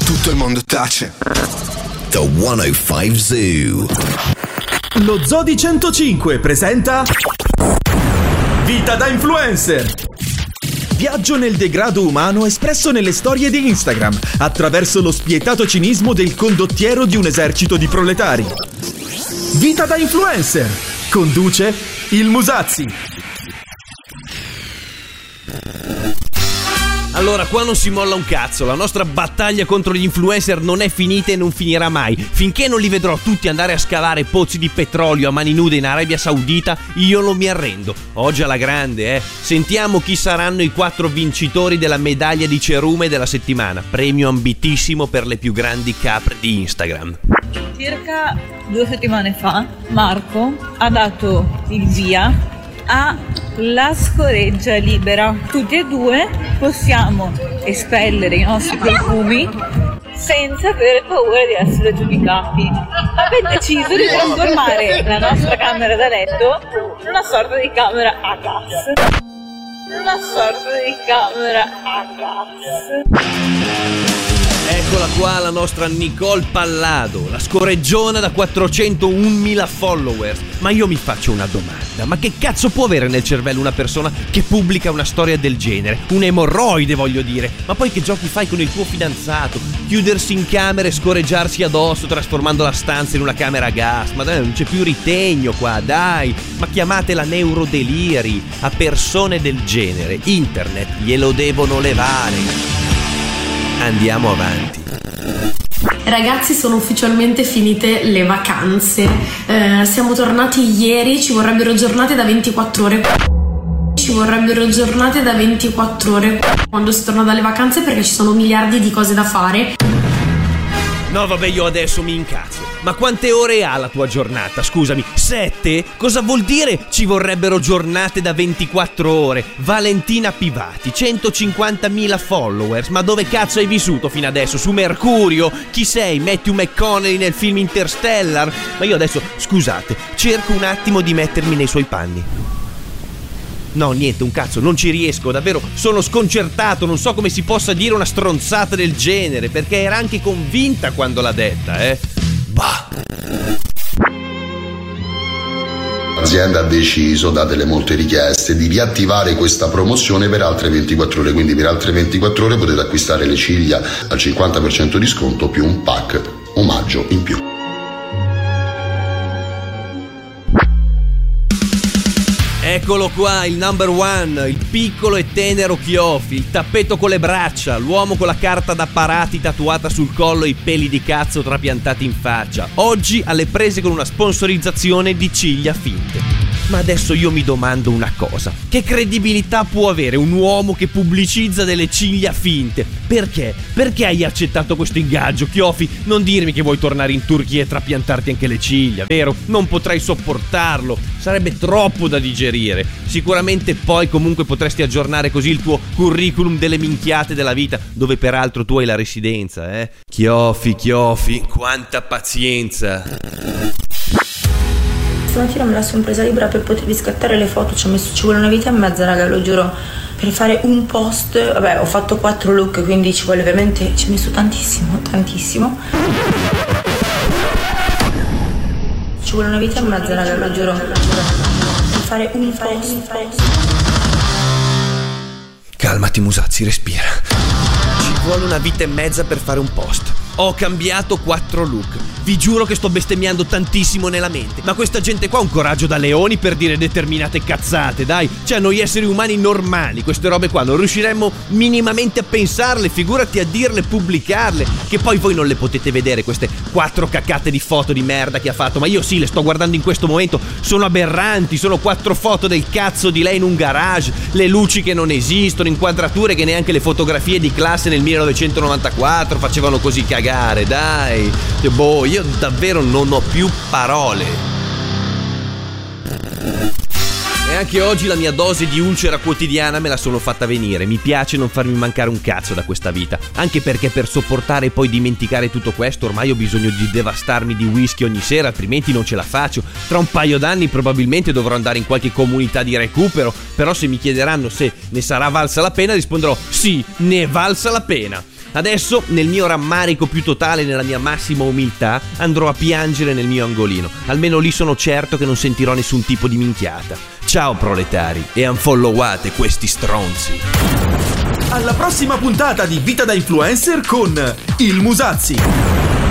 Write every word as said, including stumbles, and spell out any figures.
tutto il mondo tace. The centocinque Zoo. Lo Zoo di centocinque presenta Vita da influencer. Viaggio nel degrado umano espresso nelle storie di Instagram attraverso lo spietato cinismo del condottiero di un esercito di proletari. Vita da influencer. Conduce il Musazzi. Allora, qua non si molla un cazzo. La nostra battaglia contro gli influencer non è finita e non finirà mai. Finché non li vedrò tutti andare a scavare pozzi di petrolio a mani nude in Arabia Saudita, io non mi arrendo. Oggi alla grande, eh. Sentiamo chi saranno i quattro vincitori della medaglia di cerume della settimana. Premio ambitissimo per le più grandi capre di Instagram. Circa due settimane fa, Marco ha dato il via a La Scoreggia Libera. Tutti e due possiamo espellere i nostri profumi senza avere paura di essere giudicati. Abbiamo deciso di trasformare la nostra camera da letto in una sorta di camera a gas. Una sorta di camera a gas. Eccola qua la nostra Nicole Pallado, la scoreggiona da quattrocentounmila followers. Ma io mi faccio una domanda: ma che cazzo può avere nel cervello una persona che pubblica una storia del genere? Un'emorroide, voglio dire. Ma poi che giochi fai con il tuo fidanzato? Chiudersi in camera e scoreggiarsi addosso trasformando la stanza in una camera a gas? Ma dai, non c'è più ritegno qua, dai. Ma chiamatela neurodeliri. A persone del genere internet glielo devono levare. Andiamo avanti. Ragazzi, sono ufficialmente finite le vacanze. Eh, siamo tornati ieri, ci vorrebbero giornate da ventiquattro ore. Ci vorrebbero giornate da ventiquattro ore quando si torna dalle vacanze, perché ci sono miliardi di cose da fare. No, vabbè, io adesso mi incazzo. Ma quante ore ha la tua giornata? Scusami, sette? Cosa vuol dire ci vorrebbero giornate da ventiquattro ore? Valentina Pivati, centocinquantamila followers. Ma dove cazzo hai vissuto fino adesso? Su Mercurio? Chi sei? Matthew McConaughey nel film Interstellar? Ma io adesso, scusate, cerco un attimo di mettermi nei suoi panni. No, niente, un cazzo, non ci riesco, davvero, sono sconcertato, non so come si possa dire una stronzata del genere, perché era anche convinta quando l'ha detta, eh. Bah. L'azienda ha deciso, date le molte richieste, di riattivare questa promozione per altre ventiquattro ore, quindi per altre ventiquattro ore potete acquistare le ciglia al cinquanta per cento di sconto più un pack omaggio in più. Eccolo qua, il number one, il piccolo e tenero Chiofi, il tappeto con le braccia, l'uomo con la carta da parati tatuata sul collo e i peli di cazzo trapiantati in faccia. Oggi alle prese con una sponsorizzazione di ciglia finte. Ma adesso io mi domando una cosa: che credibilità può avere un uomo che pubblicizza delle ciglia finte? Perché? Perché hai accettato questo ingaggio, Chiofi? Non dirmi che vuoi tornare in Turchia e trapiantarti anche le ciglia, vero? Non potrai sopportarlo, sarebbe troppo da digerire. Sicuramente poi comunque potresti aggiornare così il tuo curriculum delle minchiate della vita, dove peraltro tu hai la residenza, eh? Chiofi, Chiofi, quanta pazienza. Stamattina me la sono presa libera per potervi scattare le foto, ci ho messo, ci vuole una vita e mezza, raga, lo giuro, per fare un post. Vabbè, ho fatto quattro look, quindi ci vuole veramente, ci ho messo tantissimo, tantissimo. Ci vuole una vita e mezza, raga, lo giuro, per fare un post. Calmati, Musazzi, respira. Ci vuole una vita e mezza per fare un post. Ho cambiato quattro look. Vi giuro che sto bestemmiando tantissimo nella mente. Ma questa gente qua ha un coraggio da leoni per dire determinate cazzate, dai. Cioè, noi esseri umani normali, queste robe qua non riusciremmo minimamente a pensarle, figurati a dirle, pubblicarle. Che poi voi non le potete vedere, queste quattro cacate di foto di merda che ha fatto. Ma io sì, le sto guardando in questo momento. Sono aberranti, sono quattro foto del cazzo di lei in un garage, le luci che non esistono, inquadrature che neanche le fotografie di classe nel millenovecentonovantaquattro facevano così cagare, dai. Boh, io davvero non ho più parole. E anche oggi la mia dose di ulcera quotidiana me la sono fatta venire. Mi piace non farmi mancare un cazzo da questa vita, anche perché per sopportare e poi dimenticare tutto questo ormai ho bisogno di devastarmi di whisky ogni sera, altrimenti non ce la faccio. Tra un paio d'anni probabilmente dovrò andare in qualche comunità di recupero, però se mi chiederanno se ne sarà valsa la pena risponderò sì, ne è valsa la pena. Adesso, nel mio rammarico più totale, nella mia massima umiltà, andrò a piangere nel mio angolino. Almeno lì sono certo che non sentirò nessun tipo di minchiata. Ciao proletari, e unfollowate questi stronzi. Alla prossima puntata di Vita da Influencer con il Musazzi.